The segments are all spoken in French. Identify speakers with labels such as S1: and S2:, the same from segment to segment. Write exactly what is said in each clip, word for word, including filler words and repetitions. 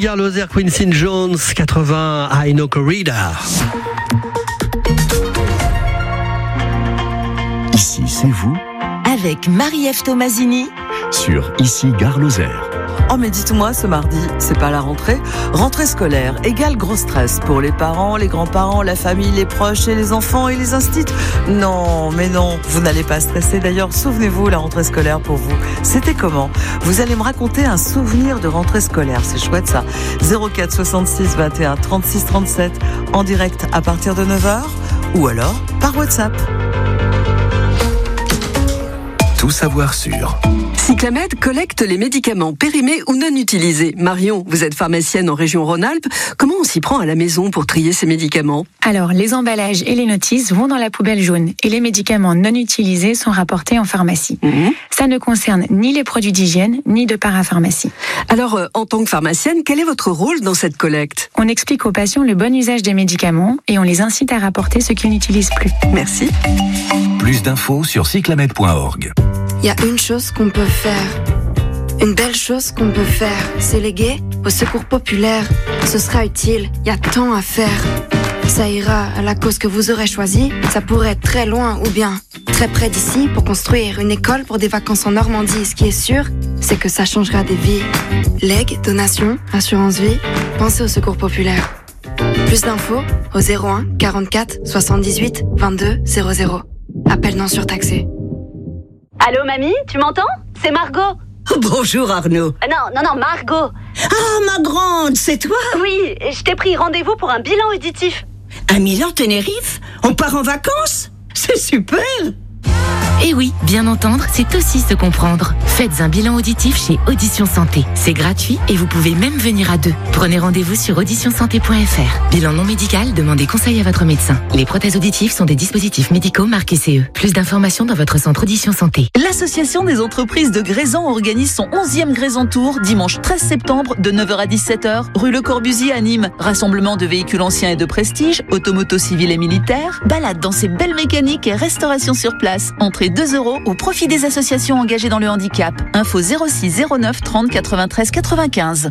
S1: Gare Lozère, Quincy Jones, quatre-vingts, I Know Corrida.
S2: Ici, c'est vous.
S3: Avec Marie-Ève Tomasini.
S2: Sur Ici, Gare Lozère.
S4: Oh mais dites-moi, ce mardi, c'est pas la rentrée. Rentrée scolaire égale gros stress pour les parents, les grands-parents, la famille, les proches et les enfants et les instituts. Non, mais non, vous n'allez pas stresser. D'ailleurs, souvenez-vous, la rentrée scolaire pour vous, c'était comment ? Vous allez me raconter un souvenir de rentrée scolaire, c'est chouette ça. zéro quatre soixante-six vingt et un trente-six trente-sept en direct à partir de neuf heures ou alors par WhatsApp.
S2: Tout savoir sur
S5: Cyclamed collecte les médicaments périmés ou non utilisés. Marion, vous êtes pharmacienne en région Rhône-Alpes. Comment on s'y prend à la maison pour trier ces médicaments ?
S6: Alors, les emballages et les notices vont dans la poubelle jaune et les médicaments non utilisés sont rapportés en pharmacie. Mmh. Ça ne concerne ni les produits d'hygiène, ni de parapharmacie.
S5: Alors, euh, en tant que pharmacienne, quel est votre rôle dans cette collecte ?
S6: On explique aux patients le bon usage des médicaments et on les incite à rapporter ce qu'ils n'utilisent plus.
S5: Merci.
S2: Plus d'infos sur cyclamed point org.
S7: Il y a une chose qu'on peut faire, une belle chose qu'on peut faire, c'est léguer au secours populaire. Ce sera utile, il y a tant à faire. Ça ira à la cause que vous aurez choisie, ça pourrait être très loin ou bien très près d'ici pour construire une école pour des vacances en Normandie. Ce qui est sûr, c'est que ça changera des vies. Legs, donations, assurance vie, pensez au secours populaire. Plus d'infos au zéro un quarante-quatre soixante-dix-huit vingt-deux zéro zéro. Appel non surtaxé.
S8: Allô mamie, tu m'entends ? C'est Margot.
S9: Bonjour Arnaud.
S8: Euh, non, non, non, Margot.
S9: Ah, ma grande, c'est toi ?
S8: Oui, je t'ai pris rendez-vous pour un bilan auditif.
S9: À Milan, Tenerife ? On part en vacances ? C'est super !
S10: Et oui, bien entendre, c'est aussi se comprendre. Faites un bilan auditif chez Audition Santé. C'est gratuit et vous pouvez même venir à deux. Prenez rendez-vous sur audition santé point f r. Bilan non médical, demandez conseil à votre médecin. Les prothèses auditives sont des dispositifs médicaux marqués C E. Plus d'informations dans votre centre Audition Santé.
S11: L'Association des entreprises de Grésan organise son onzième Grésan Tour dimanche treize septembre de neuf heures à dix-sept heures, rue Le Corbusier à Nîmes. Rassemblement de véhicules anciens et de prestige, automoto civil et militaire, balade dans ses belles mécaniques et restauration sur place. Entrée deux euros au profit des associations engagées dans le handicap. Info zéro six zéro neuf trente quatre-vingt-treize quatre-vingt-quinze.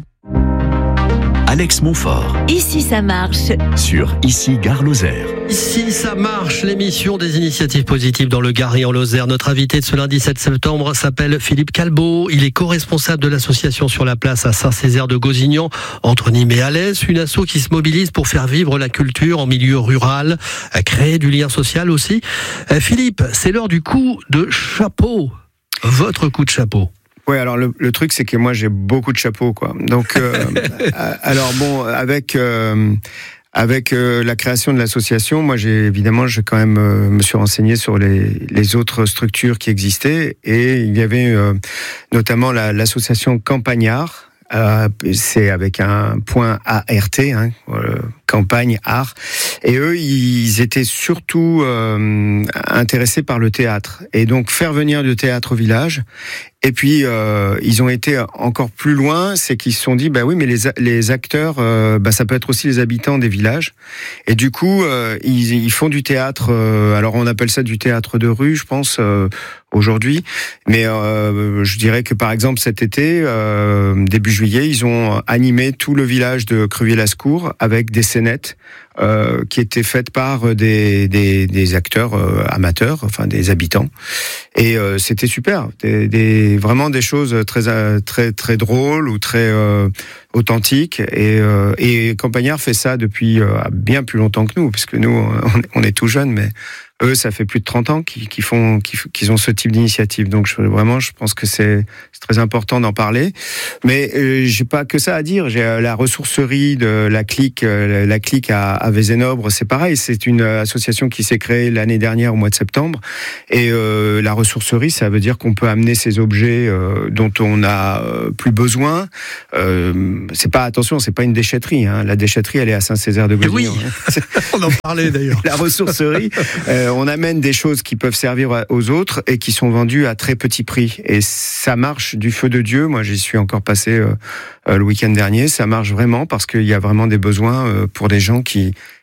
S2: Alex Montfort.
S3: Ici ça marche.
S2: Sur Ici, Gare Lozère.
S1: Ici, ça marche, l'émission des initiatives positives dans le Gard et en Lozère. Notre invité de ce lundi sept septembre s'appelle Philippe Calbeau. Il est co-responsable de l'association Sur la Place à Saint-Césaire de Gozignan, entre Nîmes et Alès, une asso qui se mobilise pour faire vivre la culture en milieu rural, à créer du lien social aussi. Philippe, c'est l'heure du coup de chapeau. Votre coup de chapeau.
S12: Ouais, alors le, le truc c'est que moi j'ai beaucoup de chapeaux quoi. Donc euh, alors bon avec euh, avec euh, la création de l'association, moi j'ai évidemment je quand même euh, me suis renseigné sur les les autres structures qui existaient et il y avait euh, notamment la, l'association Campagnard. Euh, c'est avec un point A R T, hein, euh, campagne, art. Et eux, ils étaient surtout euh, intéressés par le théâtre. Et donc, faire venir du théâtre au village. Et puis, euh, ils ont été encore plus loin, c'est qu'ils se sont dit, bah oui, mais les, les acteurs, euh, bah ça peut être aussi les habitants des villages. Et du coup, euh, ils, ils font du théâtre, euh, alors on appelle ça du théâtre de rue, je pense, euh, aujourd'hui. Mais euh, je dirais que, par exemple, cet été, euh, début juillet, ils ont animé tout le village de Crevier-Lascours avec des scénettes euh, qui étaient faites par des, des, des acteurs euh, amateurs, enfin des habitants. Et euh, c'était super, des, des, vraiment des choses très très très drôles ou très euh, authentiques. Et, euh, et Campagnard fait ça depuis euh, bien plus longtemps que nous, puisque nous on, on est tout jeunes, mais eux ça fait plus de trente ans qu'ils, qu'ils font qu'ils, qu'ils ont ce type d'initiative. Donc je, vraiment je pense que c'est, c'est très important d'en parler. Mais euh, j'ai pas que ça à dire. J'ai euh, la ressourcerie de la clique, euh, la clique à, à Vézénobre, c'est pareil. C'est une association qui s'est créée l'année dernière au mois de septembre. Et euh, la ressourcerie, ça veut dire qu'on peut amener ces objets euh, dont on a euh, plus besoin. Euh, c'est pas attention, c'est pas une déchetterie. Hein. La déchetterie, elle est à Saint-Césaire de Gozignan.
S1: Oui, on en parlait d'ailleurs.
S12: La ressourcerie, euh, on amène des choses qui peuvent servir aux autres et qui sont vendues à très petit prix. Et ça marche du feu de Dieu. Moi, j'y suis encore passé euh, le week-end dernier. Ça marche vraiment parce qu'il y a vraiment des besoins euh, pour des gens qui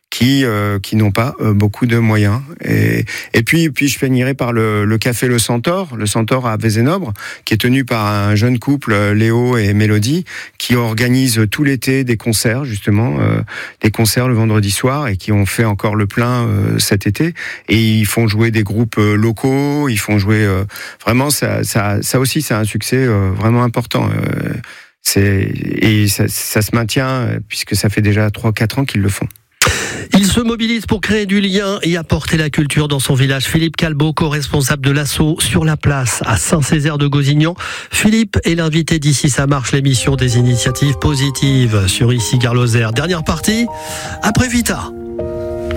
S12: qui euh, qui n'ont pas euh, beaucoup de moyens. Et, et puis puis je finirai par le, le café Le Centaure, le Centaure à Vézénobre, qui est tenu par un jeune couple, Léo et Mélodie, qui organise tout l'été des concerts, justement, euh, des concerts le vendredi soir, et qui ont fait encore le plein euh, cet été. Et ils font jouer des groupes euh, locaux, ils font jouer euh, vraiment ça ça ça aussi c'est un succès euh, vraiment important. Euh, c'est et ça, ça se maintient puisque ça fait déjà trois quatre ans qu'ils le font.
S1: Il se mobilise pour créer du lien et apporter la culture dans son village. Philippe Calbeau, co-responsable de l'asso Sur la Place à Saint-Césaire de Gozignan. Philippe est l'invité d'Ici ça marche, l'émission des initiatives positives sur Ici Gare Lozère. Dernière partie, après Vita.